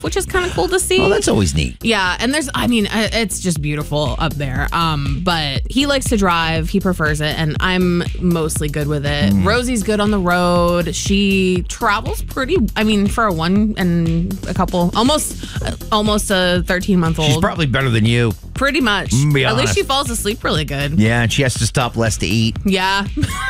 which is kind of cool to see. Oh, that's always neat. Yeah, and it's just beautiful up there. But he likes to drive. He prefers it, and I'm mostly good with it. Rosie's good on the road. She travels for a one and a couple, almost a 13-month-old. She's probably better than you. Pretty much. Be At least honest. she falls asleep really good. Yeah, and she has to stop less to eat. Yeah.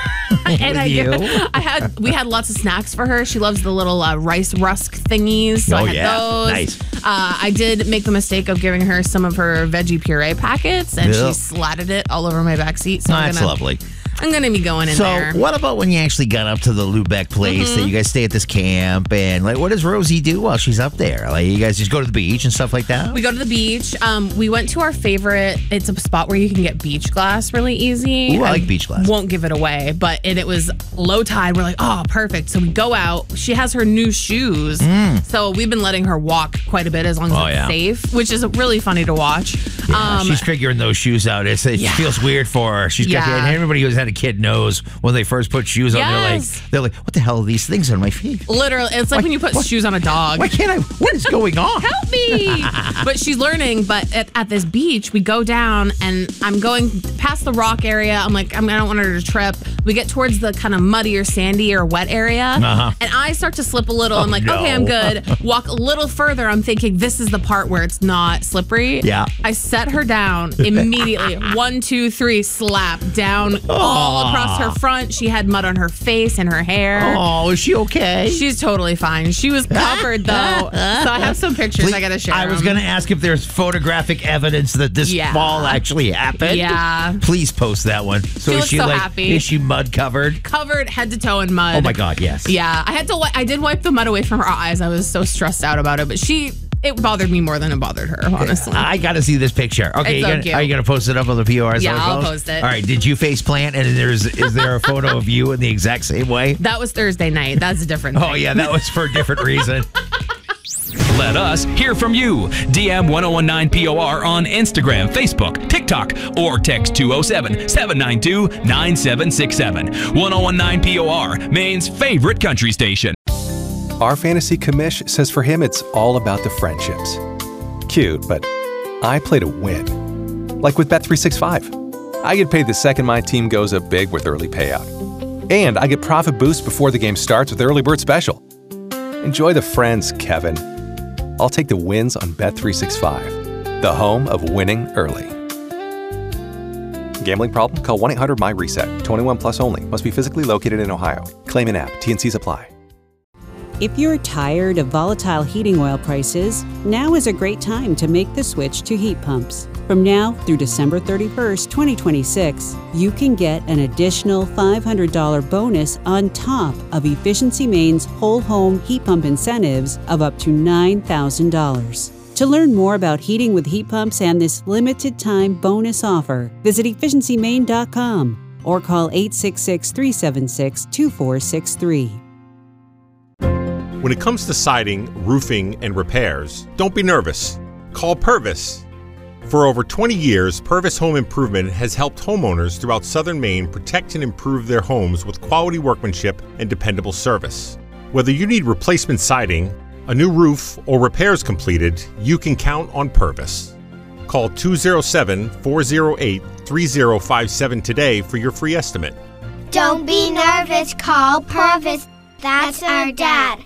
And we had lots of snacks for her. She loves the little rice rusk thingies. So I had those. Nice. I did make the mistake of giving her some of her veggie puree packets, and she slatted it all over my back seat. So That's lovely. I'm going to be going in there. So what about when you actually got up to the Lubeck place that you guys stay at this camp, and what does Rosie do while she's up there? You guys just go to the beach and stuff like that? We go to the beach. We went to our favorite. It's a spot where you can get beach glass really easy. Ooh, I like beach glass. Won't give it away, but it was low tide. We're like, oh, perfect. So we go out. She has her new shoes. So we've been letting her walk quite a bit as long as it's safe, which is really funny to watch. Yeah, she's figuring those shoes out. It feels weird for her. She's got, and everybody who's had a kid knows when they first put shoes on, they're like, what the hell are these things on my feet? Literally, it's like when you put shoes on a dog. Why can't I? What is going on? Help me! But she's learning. But at this beach, we go down, and I'm going past the rock area. I'm like, I don't want her to trip. We get towards the kind of muddier, sandier, wet area, and I start to slip a little. I'm like, okay, I'm good. Walk a little further. I'm thinking this is the part where it's not slippery. Yeah. I set her down immediately. 1, 2, 3, slap down all across her front. She had mud on her face and her hair. Oh, is she okay? She's totally fine. She was covered though. So I have some pictures I gotta share. I was going to ask if there's photographic evidence that this fall actually happened. Yeah. Please post that one. So she looks so happy. Is she mud covered? Covered head to toe in mud. Oh my God, yes. Yeah. I did wipe the mud away from her eyes. I was so stressed out about it, but it bothered me more than it bothered her, honestly. I got to see this picture. Okay, are you going to post it up on the POR? Yeah, I'll post it. All right, did you face plant, and is there a photo of you in the exact same way? That was Thursday night. That's a different thing. Oh, yeah, that was for a different reason. Let us hear from you. DM 1019POR on Instagram, Facebook, TikTok, or text 207-792-9767. 1019POR, Maine's favorite country station. Our fantasy commish says for him it's all about the friendships. Cute, but I play to win. Like with Bet365. I get paid the second my team goes up big with early payout. And I get profit boost before the game starts with Early Bird Special. Enjoy the friends, Kevin. I'll take the wins on Bet365, the home of winning early. Gambling problem? Call 1-800-MY-RESET. 21 plus only. Must be physically located in Ohio. Claim in app. T&Cs apply. If you're tired of volatile heating oil prices, now is a great time to make the switch to heat pumps. From now through December 31st, 2026, you can get an additional $500 bonus on top of Efficiency Maine's whole home heat pump incentives of up to $9,000. To learn more about heating with heat pumps and this limited time bonus offer, visit efficiencymaine.com or call 866-376-2463. When it comes to siding, roofing, and repairs, don't be nervous. Call Purvis. For over 20 years, Purvis Home Improvement has helped homeowners throughout southern Maine protect and improve their homes with quality workmanship and dependable service. Whether you need replacement siding, a new roof, or repairs completed, you can count on Purvis. Call 207-408-3057 today for your free estimate. Don't be nervous, call Purvis. That's our dad.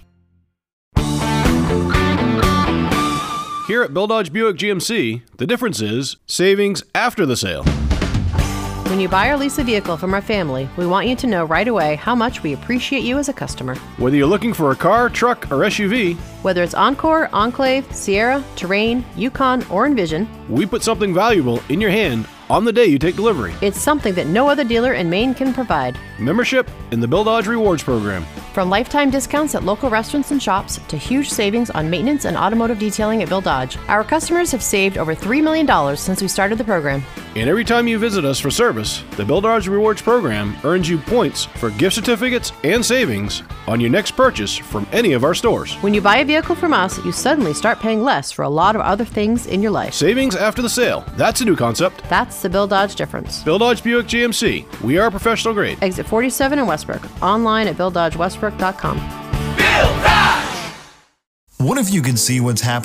Here at Bill Dodge Buick GMC, the difference is savings after the sale. When you buy or lease a vehicle from our family, we want you to know right away how much we appreciate you as a customer. Whether you're looking for a car, truck, or SUV, whether it's Encore, Enclave, Sierra, Terrain, Yukon, or Envision, we put something valuable in your hand on the day you take delivery. It's something that no other dealer in Maine can provide. Membership in the Bill Dodge Rewards Program. From lifetime discounts at local restaurants and shops to huge savings on maintenance and automotive detailing at Bill Dodge, our customers have saved over $3 million since we started the program. And every time you visit us for service, the Bill Dodge Rewards Program earns you points for gift certificates and savings on your next purchase from any of our stores. When you buy a vehicle from us, you suddenly start paying less for a lot of other things in your life. Savings after the sale. That's a new concept. That's the Bill Dodge difference. Bill Dodge Buick GMC. We are professional grade. Exit 47 in Westbrook. Online at BillDodgeWestbrook.com. Bill Dodge! What if you could see what's happening